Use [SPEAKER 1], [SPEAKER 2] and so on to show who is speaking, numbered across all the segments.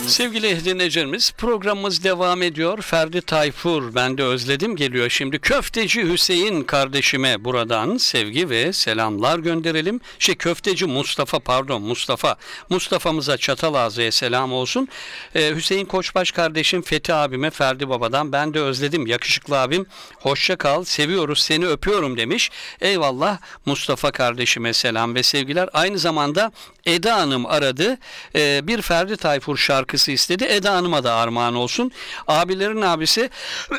[SPEAKER 1] Sevgili dinleyicilerimiz, programımız devam ediyor. Ferdi Tayfur, ben de özledim geliyor şimdi. Köfteci Hüseyin kardeşime buradan sevgi ve selamlar gönderelim. Köfteci Mustafa, pardon Mustafa. Mustafa'mıza Çatalazı'ya selam olsun. Hüseyin Koçbaş kardeşim Fethi abime, Ferdi babadan ben de özledim. Yakışıklı abim, hoşça kal, seviyoruz seni, öpüyorum demiş. Eyvallah Mustafa kardeşime selam ve sevgiler. Aynı zamanda Eda Hanım aradı. Bir Ferdi Tayfur şarkısı istedi. Eda Hanım'a da armağan olsun. Abilerin abisi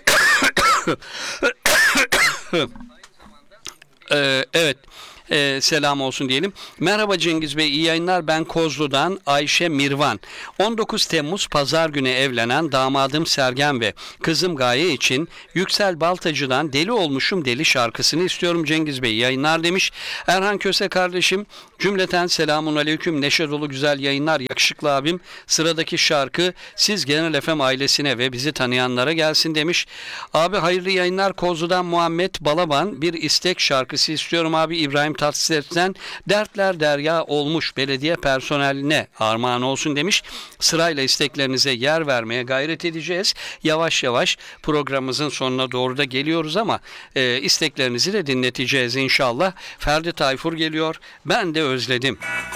[SPEAKER 1] evet. Selam olsun diyelim. Merhaba Cengiz Bey, iyi yayınlar. Ben Kozlu'dan Ayşe Mirvan. 19 Temmuz Pazar günü evlenen damadım Sergen ve kızım Gaye için Yüksel Baltacı'dan Deli Olmuşum Deli şarkısını istiyorum Cengiz Bey. Yayınlar demiş. Erhan Köse kardeşim cümleten selamun aleyküm. Neşe dolu güzel yayınlar yakışıklı abim. Sıradaki şarkı siz Genel FM ailesine ve bizi tanıyanlara gelsin demiş. Abi hayırlı yayınlar. Kozlu'dan Muhammed Balaban bir istek şarkısı istiyorum abi. İbrahim Tatlıses'ten Dertler Derya Olmuş belediye personeline armağan olsun demiş. Sırayla isteklerinize yer vermeye gayret edeceğiz. Yavaş yavaş programımızın sonuna doğru da geliyoruz ama isteklerinizi de dinleteceğiz inşallah. Ferdi Tayfur geliyor. Ben de özledim.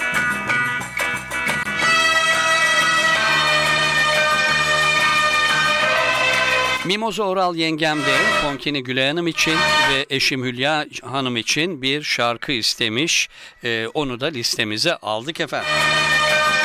[SPEAKER 1] Mimoza Oral yengem de Konkini Gülay Hanım için ve eşim Hülya Hanım için bir şarkı istemiş. Onu da listemize aldık efendim.